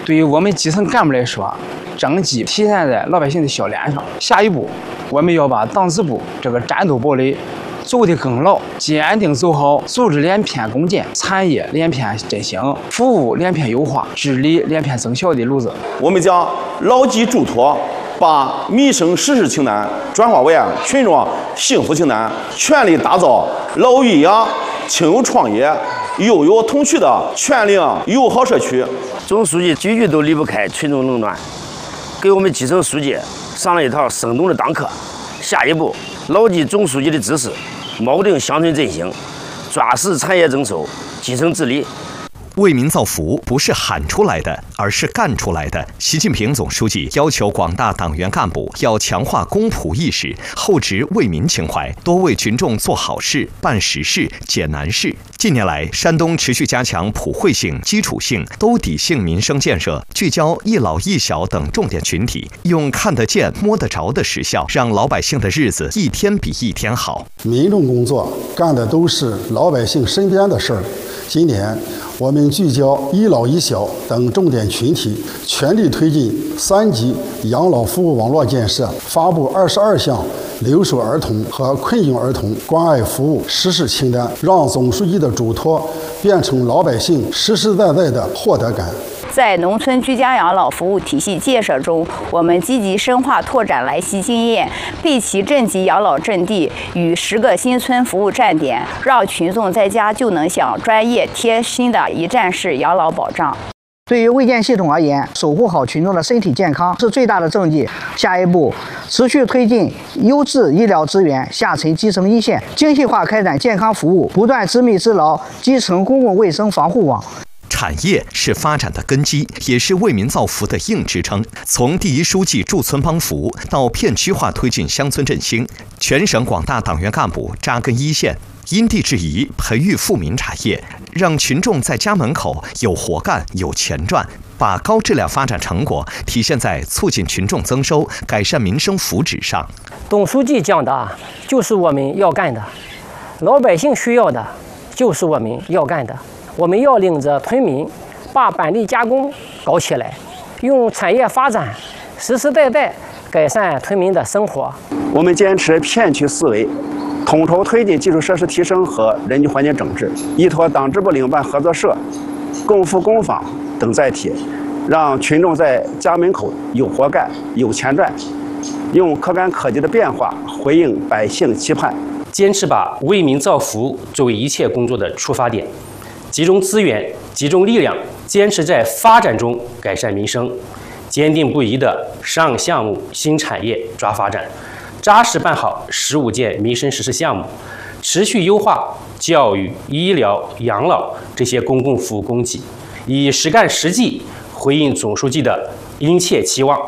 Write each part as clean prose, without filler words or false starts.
对于我们基层干部来说，政绩体现在老百姓的笑脸上。下一步，我们要把党支部这个战斗堡垒走得更牢，坚定走好组织连片共建、产业连片振兴、服务连片优化、治理连片增效的路子。 我们将牢记嘱托，把民生实事清单转化为群众幸福清单，全力打造老育养、轻有创业、幼有童趣的全龄友好社区。 总书记句句都离不开群众冷暖，给我们基层书记上了一堂生动的党课。下一步，牢记总书记的指示，锚定乡村振兴，抓实产业增收，基层治理。 为民造福不是喊出来的，而是干出来的。习近平总书记要求广大党员干部要强化公仆意识，厚植为民情怀，多为群众做好事、办实事、解难事。近年来，山东持续加强普惠性、基础性、兜底性民生建设，聚焦一老一小等重点群体，用看得见、摸得着的实效，让老百姓的日子一天比一天好。 民众工作干的都是老百姓身边的事儿。今年，我们聚焦一老一小等重点群体，全力推进3级养老服务网络建设，发布22项留守儿童和困境儿童关爱服务实事清单，让总书记的嘱托变成老百姓实实在在的获得感。 在农村居家养老服务体系建设中，我们积极深化拓展莱西经验，备齐镇级养老阵地与10个新村服务站点，让群众在家就能享专业贴心的一站式养老保障。 对于卫健系统而言，守护好群众的身体健康是最大的政绩。下一步，持续推进优质医疗资源下沉基层一线，精细化开展健康服务，不断织密织牢基层公共卫生防护网。 产业是发展的根基，也是为民造福的硬支撑。从第一书记驻村帮扶到片区化推进乡村振兴，全省广大党员干部扎根一线，因地制宜培育富民产业，让群众在家门口有活干、有钱赚，把高质量发展成果体现在促进群众增收、改善民生福祉上。 董书记讲的就是我们要干的，老百姓需要的就是我们要干的。我们要领着村民把本地加工搞起来，用产业发展实实在在改善村民的生活。 我们坚持片区思维，统筹推进基础设施提升和人居环境整治，依托党支部领办合作社、共富工坊等载体，让群众在家门口有活干、有钱赚，用可感可及的变化回应百姓期盼。 坚持把为民造福作为一切工作的出发点，集中资源、集中力量，坚持在发展中改善民生，坚定不移地上项目、新产业抓发展，扎实办好15件民生实事项目，持续优化教育、医疗、养老这些公共服务供给，以实干实际回应总书记的殷切期望。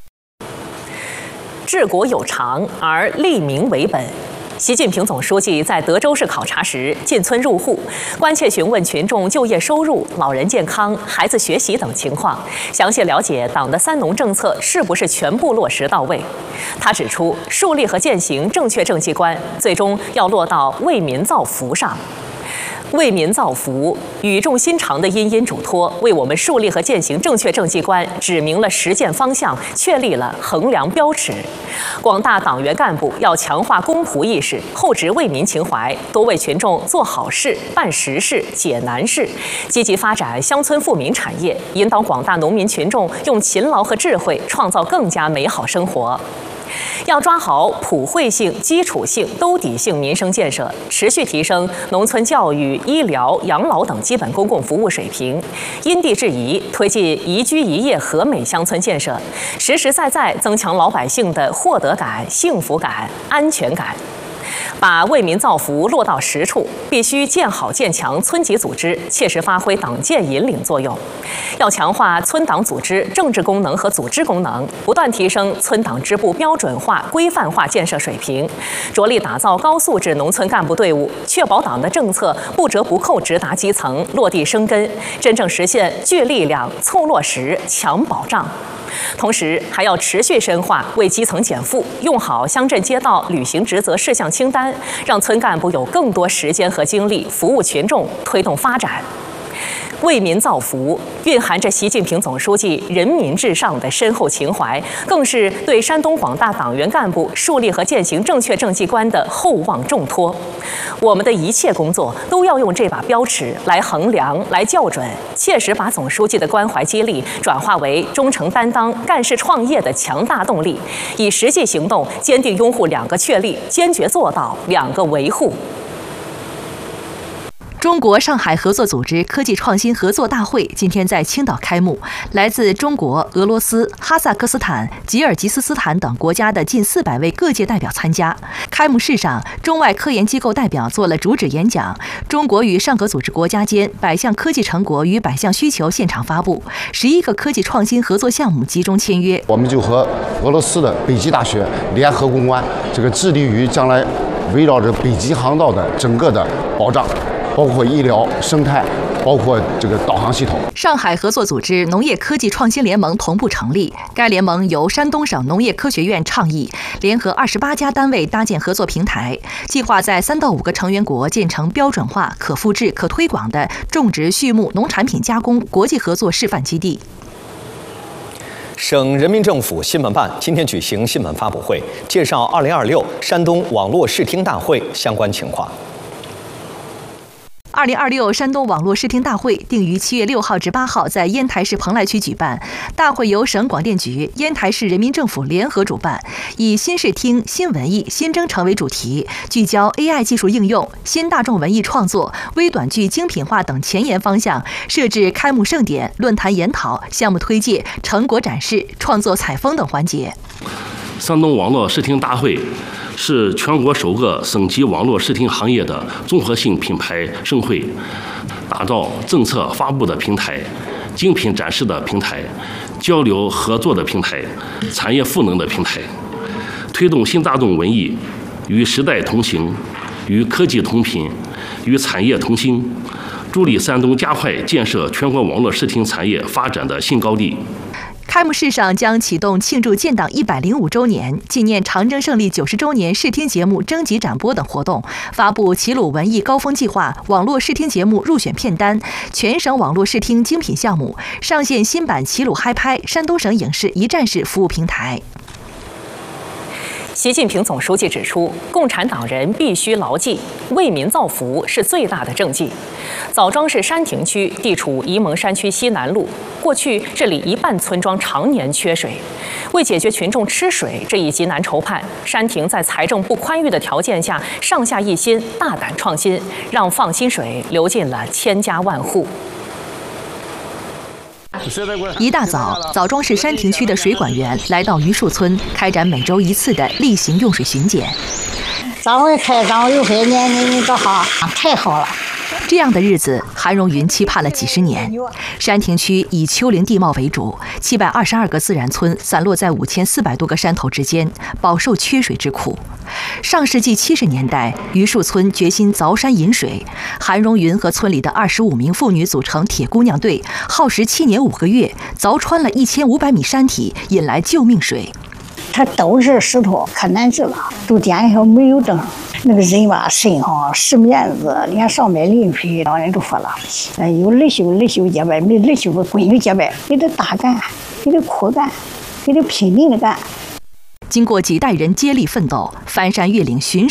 治国有常，而利民为本。习近平总书记在德州市考察时进村入户，关切询问群众就业收入、老人健康、孩子学习等情况，详细了解党的3农政策是不是全部落实到位。他指出，树立和践行正确政绩观，最终要落到为民造福上。为民造福，语重心长的殷殷嘱托，为我们树立和践行正确政绩观指明了实践方向，确立了衡量标尺。广大党员干部要强化公仆意识，厚植为民情怀，多为群众做好事、办实事、解难事，积极发展乡村富民产业，引导广大农民群众用勤劳和智慧创造更加美好生活。要抓好普惠性、基础性、兜底性民生建设，持续提升农村教育、医疗、养老等基本公共服务水平，因地制宜推进宜居宜业和美乡村建设，实实在在增强老百姓的获得感、幸福感、安全感。把为民造福落到实处，必须建好建强村级组织，切实发挥党建引领作用。要强化村党组织政治功能和组织功能，不断提升村党支部标准化、规范化建设水平，着力打造高素质农村干部队伍，确保党的政策不折不扣直达基层，落地生根，真正实现聚力量、促落实、强保障。同时，还要持续深化为基层减负，用好乡镇街道履行职责事项清单，让村干部有更多时间和精力服务群众，推动发展。 为民造福，蕴含着习近平总书记人民至上的深厚情怀，更是对山东广大党员干部树立和践行正确政绩观的厚望重托。我们的一切工作都要用这把标尺来衡量、来校准，切实把总书记的关怀激励转化为忠诚担当、干事创业的强大动力，以实际行动坚定拥护2个确立，坚决做到2个维护。 中国上海合作组织科技创新合作大会今天在青岛开幕，来自中国、俄罗斯、哈萨克斯坦、吉尔吉斯斯坦等国家的近400位各界代表参加。开幕式上，中外科研机构代表做了主旨演讲，中国与上合组织国家间100项科技成果与100项需求现场发布，11个科技创新合作项目集中签约。 我们就和俄罗斯的北极大学联合攻关，致力于将来围绕着北极航道的整个的保障。包括医疗、生态，包括导航系统。 上海合作组织农业科技创新联盟同步成立，该联盟由山东省农业科学院倡议，联合28家单位搭建合作平台，计划在3到5个成员国建成标准化、可复制、可推广的种植、畜牧、农产品加工国际合作示范基地。 省人民政府新闻办今天举行新闻发布会，介绍2026山东网络视听大会相关情况。 2026山东网络视听大会定于7月6号至8号在烟台市蓬莱区举办。大会由省广电局、烟台市人民政府联合主办，以新视听、新文艺、新征程为主题，聚焦 AI 技术应用、新大众文艺创作、微短剧精品化等前沿方向，设置开幕盛典、论坛研讨、项目推介、成果展示、创作采风等环节。 山东网络视听大会是全国首个省级网络视听行业的综合性品牌盛会，打造政策发布的平台、精品展示的平台、交流合作的平台、产业赋能的平台，推动新大众文艺与时代同行、与科技同频、与产业同兴，助力山东加快建设全国网络视听产业发展的新高地。 开幕式上将启动庆祝建党105周年、纪念长征胜利90周年视听节目征集展播等活动，发布齐鲁文艺高峰计划网络视听节目入选片单、全省网络视听精品项目，上线新版齐鲁嗨拍山东省影视一站式服务平台。 习近平总书记指出，共产党人必须牢记，为民造福是最大的政绩。枣庄市山亭区地处沂蒙山区西南路，过去这里一半村庄常年缺水。为解决群众吃水这一极难愁盼，山亭在财政不宽裕的条件下，上下一心，大胆创新，让放心水流进了千家万户。 一大早，枣庄市山亭区的水管员来到榆树村，开展每周1次的例行用水巡检。 早会开早又开，你多好，太好了。 这样的日子，韩荣云期盼了几十年。山亭区以丘陵地貌为主，722个自然村散落在5400多个山头之间，饱受缺水之苦。上世纪70年代，榆树村决心凿山引水，韩荣云和村里的25名妇女组成铁姑娘队，耗时7年5个月，凿穿了1500米山体，引来救命水。 它都是石头，可难治了，都点上没有灯。那个人吧，身上湿面子，脸上面淋水，老人都说了，有日修结拜，没日修闺女结拜，你得大干，你得苦干，你得拼命的干。 经过几代人接力奋斗，翻山越岭寻